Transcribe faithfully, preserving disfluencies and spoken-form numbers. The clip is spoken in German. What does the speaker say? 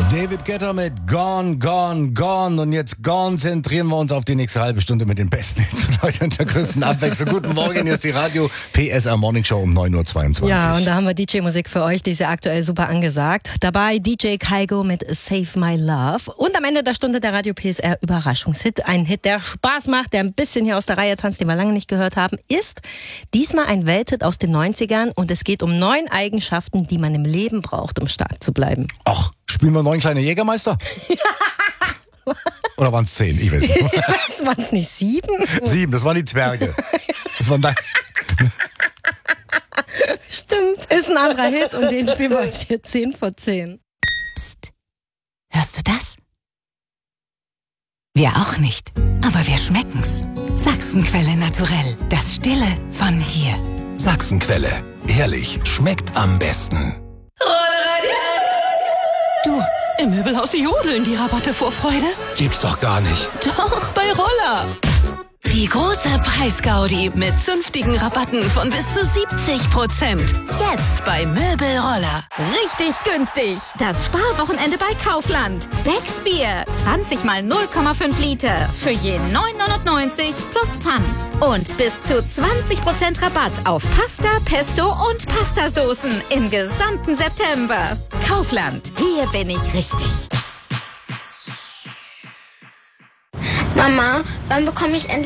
David Guetta mit Gone, Gone, Gone. Und jetzt konzentrieren wir uns auf die nächste halbe Stunde mit den besten Hits für Leute und der größten Abwechslung. Guten Morgen, hier ist die Radio P S R Morning Show um neun Uhr zweiundzwanzig. Ja, und da haben wir D J-Musik für euch, die ist ja aktuell super angesagt. Dabei D J Kygo mit Save My Love. Und am Ende der Stunde der Radio P S R Überraschungshit. Ein Hit, der Spaß macht, der ein bisschen hier aus der Reihe tanzt, den wir lange nicht gehört haben, ist diesmal ein Welthit aus den neunzigern. Und es geht um neun Eigenschaften, die man im Leben braucht, um stark zu bleiben. Ach, spielen wir neun kleine Jägermeister? Oder waren es zehn? Ich weiß nicht. Was, waren es nicht sieben? Sieben, das waren die Zwerge. Das waren da. Stimmt, ist ein anderer Hit und den spielen wir euch hier zehn vor zehn. Psst, hörst du das? Wir auch nicht, aber wir schmecken's. Sachsenquelle Naturell, das Stille von hier. Sachsenquelle, herrlich, schmeckt am besten. Du, im Möbelhaus jodeln die Rabatte vor Freude. Gibt's doch gar nicht. Doch, bei Roller. Die große Preisgaudi mit zünftigen Rabatten von bis zu siebzig Prozent. Jetzt bei Möbelroller. Richtig günstig. Das Sparwochenende bei Kaufland. Becks Bier. zwanzig mal null Komma fünf Liter. Für je neun neunundneunzig plus Pfand. Und bis zu zwanzig Prozent Rabatt auf Pasta, Pesto und Pastasoßen im gesamten September. Kaufland. Hier bin ich richtig. Mama, wann bekomme ich endlich